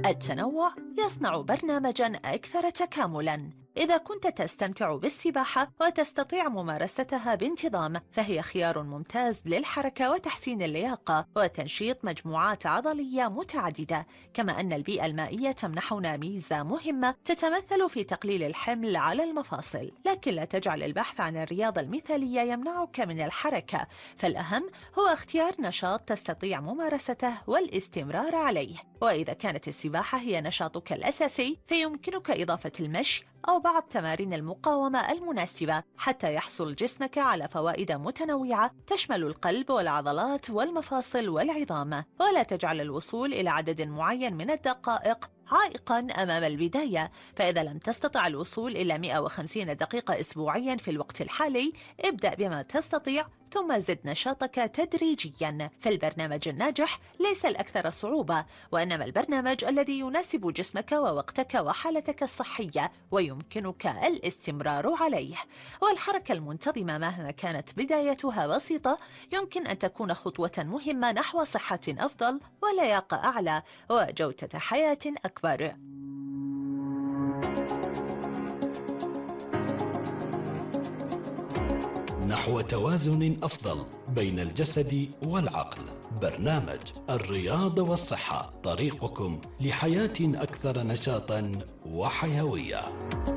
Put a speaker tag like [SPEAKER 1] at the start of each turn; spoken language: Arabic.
[SPEAKER 1] التنوع يصنع برنامجاً أكثر تكاملاً. إذا كنت تستمتع بالسباحة وتستطيع ممارستها بانتظام، فهي خيار ممتاز للحركة وتحسين اللياقة وتنشيط مجموعات عضلية متعددة. كما أن البيئة المائية تمنحنا ميزة مهمة تتمثل في تقليل الحمل على المفاصل. لكن لا تجعل البحث عن الرياضة المثالية يمنعك من الحركة، فالأهم هو اختيار نشاط تستطيع ممارسته والاستمرار عليه. وإذا كانت السباحة هي نشاطك الأساسي، فيمكنك إضافة المشي أو بعض تمارين المقاومة المناسبة حتى يحصل جسمك على فوائد متنوعة تشمل القلب والعضلات والمفاصل والعظام. ولا تجعل الوصول إلى عدد معين من الدقائق عائقاً أمام البداية، فإذا لم تستطع الوصول إلى 150 دقيقة أسبوعياً في الوقت الحالي، ابدأ بما تستطيع ثم زد نشاطك تدريجياً. فالبرنامج الناجح ليس الأكثر صعوبة، وإنما البرنامج الذي يناسب جسمك ووقتك وحالتك الصحية ويمكنك الاستمرار عليه. والحركة المنتظمة مهما كانت بدايتها بسيطة يمكن أن تكون خطوة مهمة نحو صحة أفضل ولياقة أعلى وجودة حياة أكبر.
[SPEAKER 2] نحو توازن أفضل بين الجسد والعقل. برنامج الرياضة والصحة، طريقكم لحياة أكثر نشاطاً وحيوية.